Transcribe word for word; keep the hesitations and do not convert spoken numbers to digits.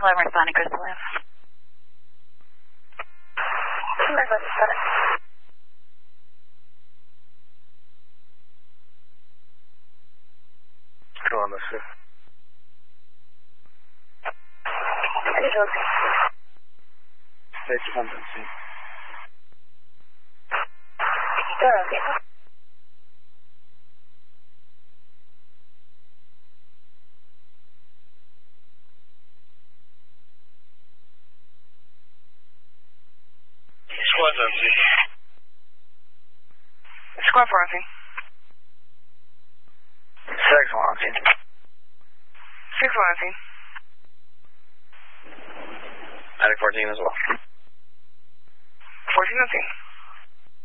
Hello, I'm responding, Crystal F. Go on, let's see. Stage tendency. Squad tendency. Squad fourteen. Six launching. Six launching. Attic fourteen as well. Fourteen launching.